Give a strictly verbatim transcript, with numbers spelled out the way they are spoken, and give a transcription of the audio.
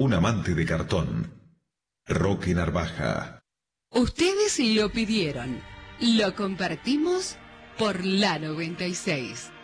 un amante de cartón. Roque Narvaja. Ustedes lo pidieron. Lo compartimos por la noventa y seis.